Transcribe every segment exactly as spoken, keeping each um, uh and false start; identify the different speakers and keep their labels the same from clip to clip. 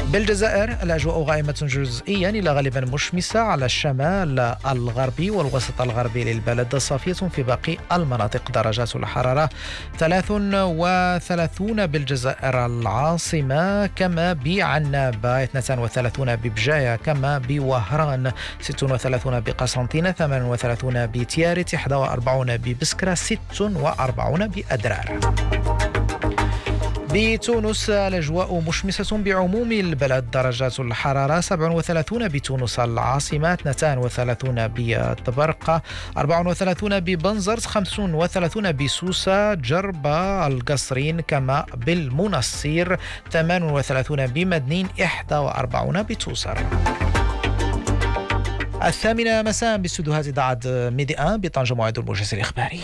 Speaker 1: بالجزائر الأجواء غائمة جزئيا إلى غالبا مشمسة على الشمال الغربي والوسط الغربي للبلد، صافية في باقي المناطق. درجات الحرارة ثلاث وثلاثون بالجزائر العاصمة، كما بعنابة اثنين وثلاثون ببجاية، كما بوهران ست وثلاثون بقسنطينة، ثمان وثلاثون بتيارت، واحد وأربعين ببسكرة، ست وأربعين بأدرار. بتونس الأجواء مشمسة بعموم البلد، درجات الحرارة سبعة وثلاثون بتونس العاصمة، اثنين وثلاثون بطبرقة، أربعة وثلاثون ببنزرت، خمسة وثلاثون بسوسة، جربة، القصرين، كما بالمنصير، ثمانية وثلاثون بمدنين، واحد وأربعين بتوسر. الثامنة مساء باستديوهات إذاعة ميدي آن بطنجة، موعد الموجز الإخباري.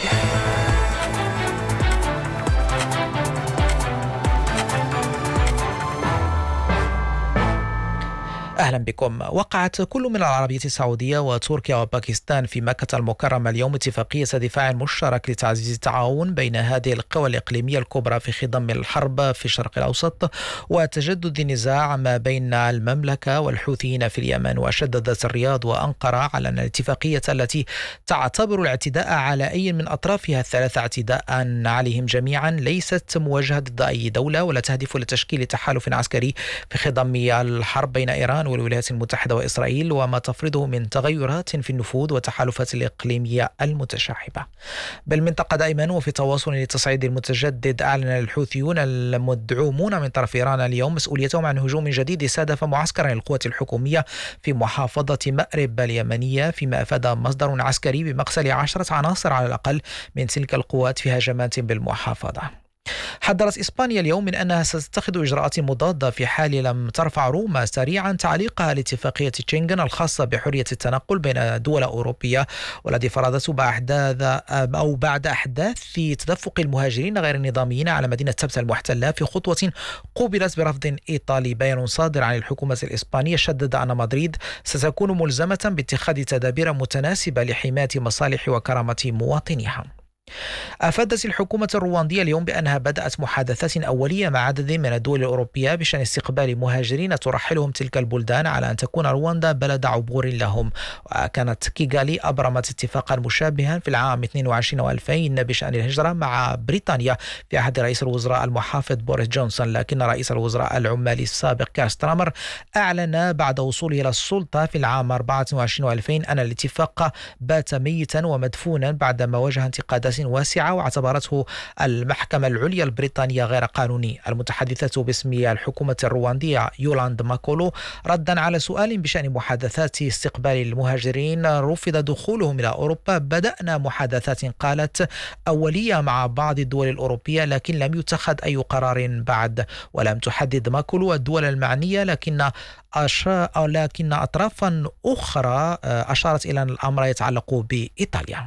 Speaker 1: أهلا بكم. وقعت كل من العربية السعودية وتركيا وباكستان في مكة المكرمة اليوم اتفاقية دفاع مشترك لتعزيز التعاون بين هذه القوى الإقليمية الكبرى في خضم الحرب في الشرق الأوسط وتجدد النزاع ما بين المملكة والحوثيين في اليمن. وشددت الرياض وأنقرة على أن الاتفاقية التي تعتبر الاعتداء على أي من أطرافها الثلاثة اعتداء عليهم جميعا ليست موجهة ضد أي دولة ولا تهدف لتشكيل تحالف عسكري في خضم الحرب بين إيران والولايات المتحدة وإسرائيل، وما تفرضه من تغيرات في النفوذ وتحالفات الإقليمية المتشعبة بالمنطقة. دائما وفي تواصل للتصعيد المتجدد، أعلن الحوثيون المدعومون من طرف إيران اليوم مسؤوليتهم عن هجوم جديد استهدف معسكرا للقوات الحكومية في محافظة مأرب اليمنية، فيما أفاد مصدر عسكري بمقتل عشرة عناصر على الأقل من تلك القوات في هجمات بالمحافظة. حذرت إسبانيا اليوم من أنها ستتخذ إجراءات مضادة في حال لم ترفع روما سريعا تعليقها لاتفاقية شنغن الخاصة بحرية التنقل بين دول أوروبية، والذي فرضته بأحداث أو بعد أحداث في تدفق المهاجرين غير النظاميين على مدينة سبتة المحتلة في خطوة قوبلت برفض إيطالي. بيان صادر عن الحكومة الإسبانية شدد أن مدريد ستكون ملزمة باتخاذ تدابير متناسبة لحماية مصالح وكرامة مواطنيها. أفادت الحكومة الرواندية اليوم بأنها بدأت محادثات أولية مع عدد من الدول الأوروبية بشأن استقبال مهاجرين ترحلهم تلك البلدان على أن تكون رواندا بلد عبور لهم. وكانت كيغالي أبرمت اتفاقا مشابها في العام اثنين وعشرين وألفين بشأن الهجرة مع بريطانيا في عهد رئيس الوزراء المحافظ بوريس جونسون، لكن رئيس الوزراء العمالي السابق كير ستارمر أعلن بعد وصوله إلى السلطة في العام أربعة وعشرين وألفين أن الاتفاق بات ميتا ومدفونا بعدما واجه انتقادات واسعة واعتبرته المحكمة العليا البريطانية غير قانوني. المتحدثة باسم الحكومة الرواندية يولاند ماكولو، ردا على سؤال بشأن محادثات استقبال المهاجرين رفض دخولهم إلى أوروبا، بدأنا محادثات قالت أولية مع بعض الدول الأوروبية لكن لم يتخذ أي قرار بعد. ولم تحدد ماكولو الدول المعنية، لكن أشار لكن أطرافا أخرى أشارت إلى أن الأمر يتعلق بإيطاليا.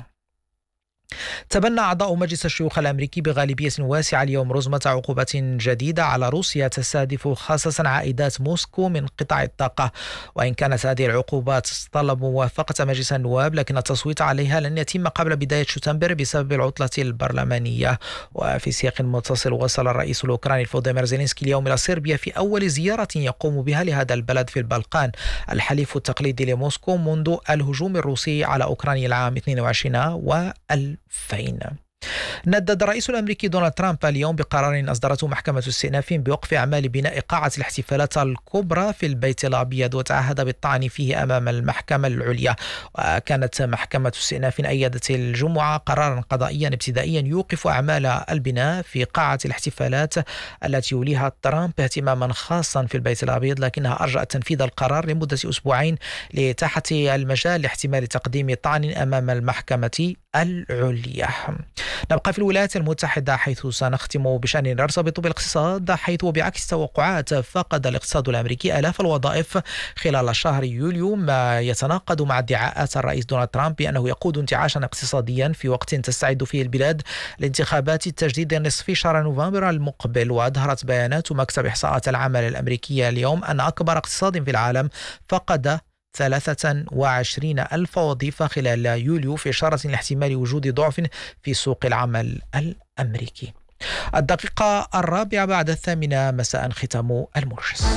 Speaker 1: تبنى أعضاء مجلس الشيوخ الأمريكي بغالبية واسعة اليوم رزمة عقوبات جديدة على روسيا تستهدف خاصة عائدات موسكو من قطاع الطاقة. وإن كانت هذه العقوبات تتطلب موافقة مجلس النواب، لكن التصويت عليها لن يتم قبل بداية شتنبر بسبب العطلة البرلمانية. وفي سياق متصل، وصل الرئيس الأوكراني فلوديمير زيلينسكي اليوم إلى صربيا في أول زيارة يقوم بها لهذا البلد في البلقان، الحليف التقليدي لموسكو منذ الهجوم الروسي على أوكرانيا العام اثنين وعشرين وألفين. ندد الرئيس الأمريكي دونالد ترامب اليوم بقرار أصدرته محكمة استئناف بوقف أعمال بناء قاعة الاحتفالات الكبرى في البيت الأبيض، وتعهد بالطعن فيه أمام المحكمة العليا. وكانت محكمة استئناف أيدت الجمعة قرارا قضائيا ابتدائيا يوقف أعمال البناء في قاعة الاحتفالات التي يوليها ترامب اهتماما خاصا في البيت الأبيض، لكنها أرجأت تنفيذ القرار لمدة أسبوعين لإتاحة المجال لاحتمال تقديم طعن أمام المحكمة العليا. نبقى في الولايات المتحدة، حيث سنختم بشأن يرتبط بالاقتصاد، حيث وبعكس التوقعات فقد الاقتصاد الأمريكي آلاف الوظائف خلال شهر يوليو، ما يتناقض مع ادعاءات الرئيس دونالد ترامب بأنه يقود انتعاشا اقتصاديا في وقت تستعد فيه البلاد لانتخابات التجديد النصفي شهر نوفمبر المقبل. وأظهرت بيانات مكتب إحصاءات العمل الأمريكية اليوم أن أكبر اقتصاد في العالم فقد ثلاثة وعشرين ألف وظيفة خلال يوليو، في إشارة لاحتمال وجود ضعف في سوق العمل الأمريكي. الدقيقة الرابعة بعد الثامنة مساء، ختام الموجز.